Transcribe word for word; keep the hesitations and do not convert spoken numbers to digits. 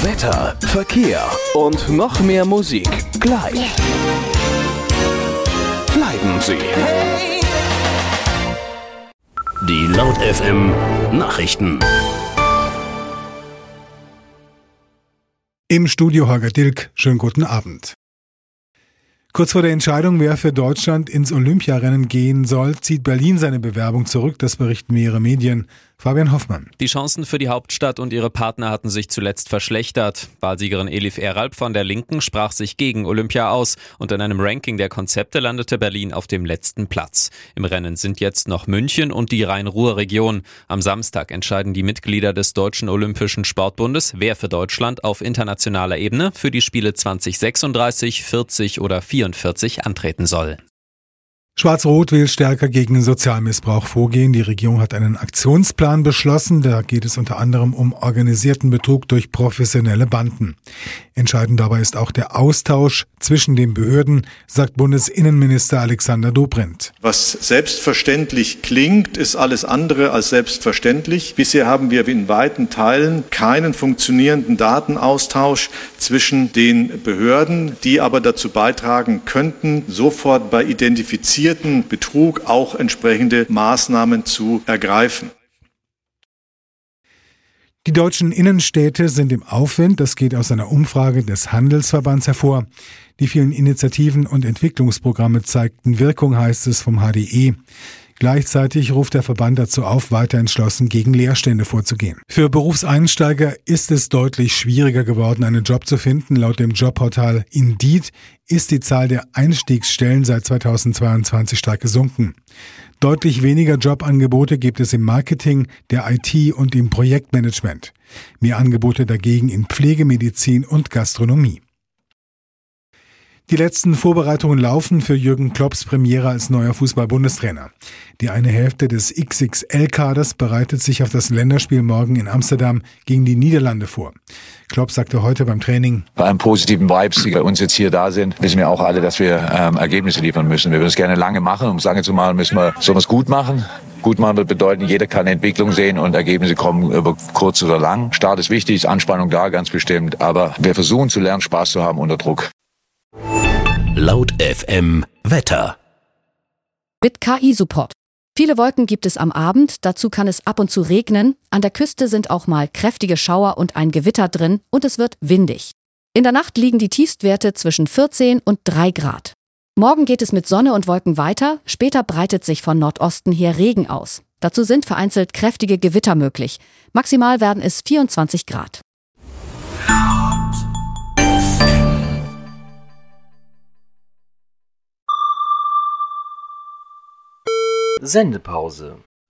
Wetter, Verkehr und noch mehr Musik gleich. Bleiben Sie. Die Laut F M Nachrichten. Im Studio Holger Dilk, schönen guten Abend. Kurz vor der Entscheidung, wer für Deutschland ins Olympiarennen gehen soll, zieht Berlin seine Bewerbung zurück, das berichten mehrere Medien. Fabian Hoffmann. Die Chancen für die Hauptstadt und ihre Partner hatten sich zuletzt verschlechtert. Wahlsiegerin Elif Eralp von der Linken sprach sich gegen Olympia aus und in einem Ranking der Konzepte landete Berlin auf dem letzten Platz. Im Rennen sind jetzt noch München und die Rhein-Ruhr-Region. Am Samstag entscheiden die Mitglieder des Deutschen Olympischen Sportbundes, wer für Deutschland auf internationaler Ebene für die Spiele zwanzig sechsunddreißig, vierzig oder vierundvierzig antreten soll. Schwarz-Rot will stärker gegen Sozialmissbrauch vorgehen. Die Regierung hat einen Aktionsplan beschlossen. Da geht es unter anderem um organisierten Betrug durch professionelle Banden. Entscheidend dabei ist auch der Austausch zwischen den Behörden, sagt Bundesinnenminister Alexander Dobrindt. Was selbstverständlich klingt, ist alles andere als selbstverständlich. Bisher haben wir in weiten Teilen keinen funktionierenden Datenaustausch zwischen den Behörden, die aber dazu beitragen könnten, sofort bei identifizierten Betrug auch entsprechende Maßnahmen zu ergreifen. Die deutschen Innenstädte sind im Aufwind, das geht aus einer Umfrage des Handelsverbands hervor. Die vielen Initiativen und Entwicklungsprogramme zeigten Wirkung, heißt es vom H D E. Gleichzeitig ruft der Verband dazu auf, weiter entschlossen gegen Leerstände vorzugehen. Für Berufseinsteiger ist es deutlich schwieriger geworden, einen Job zu finden. Laut dem Jobportal Indeed ist die Zahl der Einstiegsstellen seit zweitausendzweiundzwanzig stark gesunken. Deutlich weniger Jobangebote gibt es im Marketing, der I T und im Projektmanagement. Mehr Angebote dagegen in Pflege, Medizin und Gastronomie. Die letzten Vorbereitungen laufen für Jürgen Klopps Premiere als neuer Fußball-Bundestrainer. Die eine Hälfte des X X L-Kaders bereitet sich auf das Länderspiel morgen in Amsterdam gegen die Niederlande vor. Klopp sagte heute beim Training: Bei einem positiven Vibes, die bei uns jetzt hier da sind, wissen wir auch alle, dass wir ähm, Ergebnisse liefern müssen. Wir würden es gerne lange machen, um es lange zu machen, müssen wir sowas gut machen. Gut machen wird bedeuten, jeder kann Entwicklung sehen und Ergebnisse kommen über kurz oder lang. Start ist wichtig, ist Anspannung da, ganz bestimmt. Aber wir versuchen zu lernen, Spaß zu haben unter Druck. Laut F M Wetter. Mit K I-Support. Viele Wolken gibt es am Abend, dazu kann es ab und zu regnen. An der Küste sind auch mal kräftige Schauer und ein Gewitter drin und es wird windig. In der Nacht liegen die Tiefstwerte zwischen vierzehn und drei Grad. Morgen geht es mit Sonne und Wolken weiter, später breitet sich von Nordosten her Regen aus. Dazu sind vereinzelt kräftige Gewitter möglich. Maximal werden es vierundzwanzig Grad. Sendepause.